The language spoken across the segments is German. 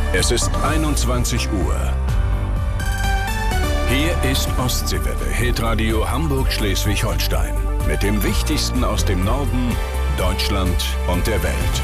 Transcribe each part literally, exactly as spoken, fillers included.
Es ist einundzwanzig Uhr. Hier ist Ostseewelle, Hitradio Hamburg-Schleswig-Holstein. Mit dem Wichtigsten aus dem Norden, Deutschland und der Welt.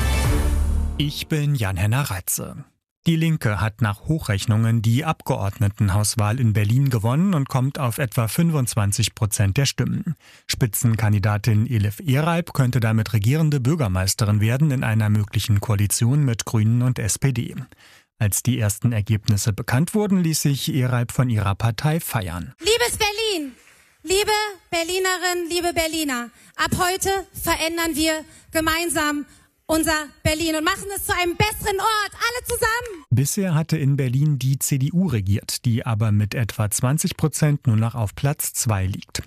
Ich bin Jan-Henner Reitze. Die Linke hat nach Hochrechnungen die Abgeordnetenhauswahl in Berlin gewonnen und kommt auf etwa fünfundzwanzig Prozent der Stimmen. Spitzenkandidatin Elif Ereib könnte damit regierende Bürgermeisterin werden in einer möglichen Koalition mit Grünen und S P D. Als die ersten Ergebnisse bekannt wurden, ließ sich Ereib von ihrer Partei feiern. Liebes Berlin, liebe Berlinerinnen, liebe Berliner, ab heute verändern wir gemeinsam unser Berlin und machen es zu einem besseren Ort, alle zusammen. Bisher hatte in Berlin die C D U regiert, die aber mit etwa zwanzig Prozent nur noch auf Platz zwei liegt.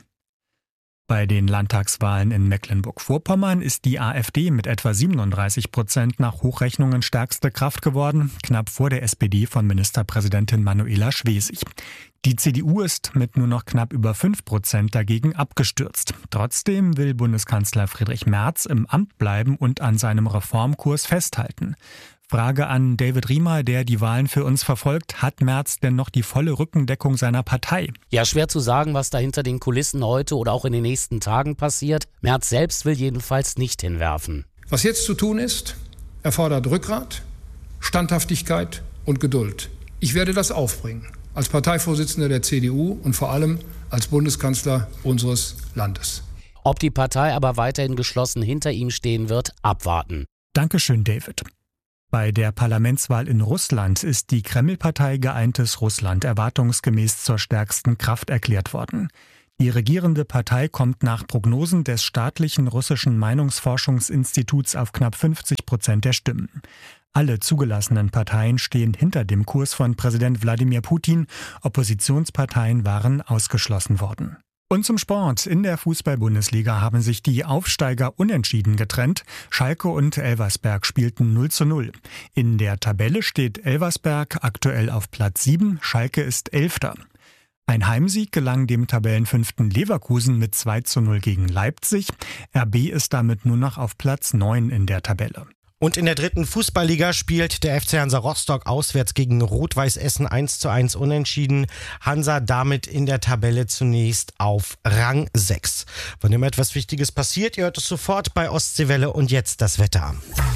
Bei den Landtagswahlen in Mecklenburg-Vorpommern ist die AfD mit etwa siebenunddreißig Prozent nach Hochrechnungen stärkste Kraft geworden, knapp vor der S P D von Ministerpräsidentin Manuela Schwesig. Die C D U ist mit nur noch knapp über fünf Prozent dagegen abgestürzt. Trotzdem will Bundeskanzler Friedrich Merz im Amt bleiben und an seinem Reformkurs festhalten. Frage an David Riemer, der die Wahlen für uns verfolgt. Hat Merz denn noch die volle Rückendeckung seiner Partei? Ja, schwer zu sagen, was da hinter den Kulissen heute oder auch in den nächsten Tagen passiert. Merz selbst will jedenfalls nicht hinwerfen. Was jetzt zu tun ist, erfordert Rückgrat, Standhaftigkeit und Geduld. Ich werde das aufbringen, als Parteivorsitzender der C D U und vor allem als Bundeskanzler unseres Landes. Ob die Partei aber weiterhin geschlossen hinter ihm stehen wird, abwarten. Dankeschön, David. Bei der Parlamentswahl in Russland ist die Kreml-Partei Geeintes Russland erwartungsgemäß zur stärksten Kraft erklärt worden. Die regierende Partei kommt nach Prognosen des staatlichen russischen Meinungsforschungsinstituts auf knapp fünfzig Prozent der Stimmen. Alle zugelassenen Parteien stehen hinter dem Kurs von Präsident Wladimir Putin. Oppositionsparteien waren ausgeschlossen worden. Und zum Sport. In der Fußball-Bundesliga haben sich die Aufsteiger unentschieden getrennt. Schalke und Elversberg spielten null zu null. In der Tabelle steht Elversberg aktuell auf Platz sieben, Schalke ist Elfter. Ein Heimsieg gelang dem Tabellenfünften Leverkusen mit zwei zu null gegen Leipzig. R B ist damit nur noch auf Platz neun in der Tabelle. Und in der dritten Fußballliga spielt der F C Hansa Rostock auswärts gegen Rot-Weiß Essen eins zu eins unentschieden. Hansa damit in der Tabelle zunächst auf Rang sechs. Wenn immer etwas Wichtiges passiert, ihr hört es sofort bei Ostseewelle und jetzt das Wetter.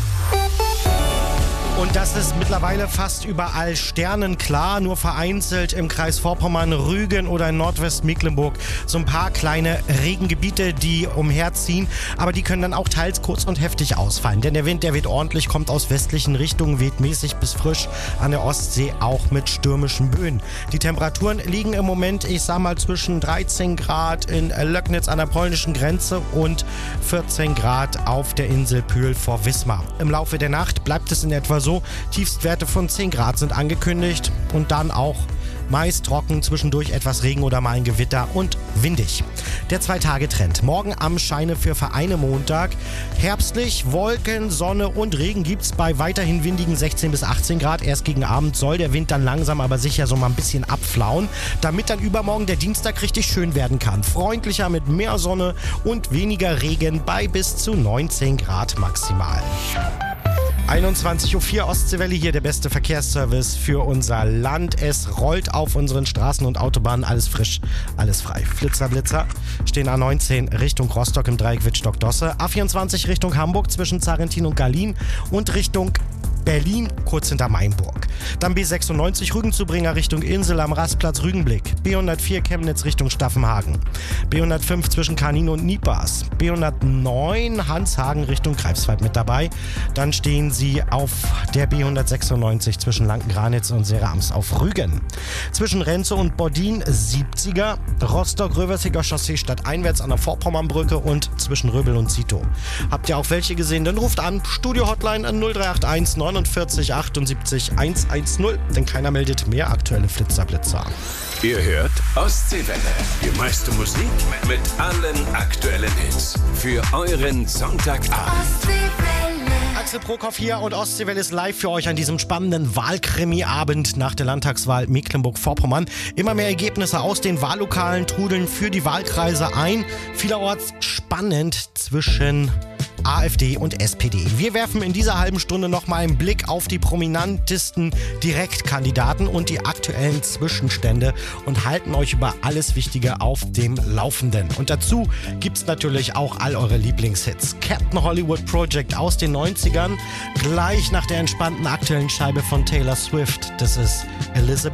Und das ist mittlerweile fast überall sternenklar, nur vereinzelt im Kreis Vorpommern, Rügen oder in Nordwestmecklenburg so ein paar kleine Regengebiete, die umherziehen, aber die können dann auch teils kurz und heftig ausfallen, denn der Wind, der weht ordentlich, kommt aus westlichen Richtungen, weht mäßig bis frisch, an der Ostsee auch mit stürmischen Böen. Die Temperaturen liegen im Moment, ich sag mal, zwischen dreizehn Grad in Löcknitz an der polnischen Grenze und vierzehn Grad auf der Insel Pühl vor Wismar. Im Laufe der Nacht bleibt es in etwa so, Tiefstwerte von zehn Grad sind angekündigt und dann auch meist trocken, zwischendurch etwas Regen oder mal ein Gewitter und windig. Der Zwei-Tage-Trend. Morgen am Scheine für Vereine Montag. Herbstlich, Wolken, Sonne und Regen gibt es bei weiterhin windigen sechzehn bis achtzehn Grad. Erst gegen Abend soll der Wind dann langsam aber sicher so mal ein bisschen abflauen, damit dann übermorgen der Dienstag richtig schön werden kann. Freundlicher mit mehr Sonne und weniger Regen bei bis zu neunzehn Grad maximal. einundzwanzig Uhr vier Ostseewelle, hier der beste Verkehrsservice für unser Land. Es rollt auf unseren Straßen und Autobahnen, alles frisch, alles frei. Flitzer, Blitzer stehen A neunzehn Richtung Rostock im Dreieck Wittstock-Dosse, A vierundzwanzig Richtung Hamburg zwischen Zarentin und Garlin und Richtung Berlin, kurz hinter Mainburg. Dann B sechsundneunzig Rügenzubringer Richtung Insel am Rastplatz Rügenblick. B hundertvier Chemnitz Richtung Staffenhagen. B hundertfünf zwischen Kanin und Niepers. B hundertneun Hanshagen Richtung Greifswald mit dabei. Dann stehen sie auf der B hundertsechsundneunzig zwischen Lanken-Granitz und Serams auf Rügen. Zwischen Renze und Bordin siebziger. Rostock-Röversiger Chaussee stadteinwärts an der Vorpommernbrücke und zwischen Röbel und Zito. Habt ihr auch welche gesehen? Dann ruft an. Studio-Hotline an null drei acht eins neunundvierzig achtundsiebzig hundertzehn, denn keiner meldet mehr aktuelle Flitzerblitzer. Ihr hört Ostseewelle, die meiste Musik mit allen aktuellen Hits für euren Sonntagabend. Axel Prokop hier und Ostseewelle ist live für euch an diesem spannenden Wahlkrimi-Abend nach der Landtagswahl Mecklenburg-Vorpommern. Immer mehr Ergebnisse aus den Wahllokalen trudeln für die Wahlkreise ein. Vielerorts spannend zwischen AfD und S P D. Wir werfen in dieser halben Stunde nochmal einen Blick auf die prominentesten Direktkandidaten und die aktuellen Zwischenstände und halten euch über alles Wichtige auf dem Laufenden. Und dazu gibt's natürlich auch all eure Lieblingshits. Captain Hollywood Project aus den neunzigern, gleich nach der entspannten aktuellen Scheibe von Taylor Swift. Das ist Elizabeth.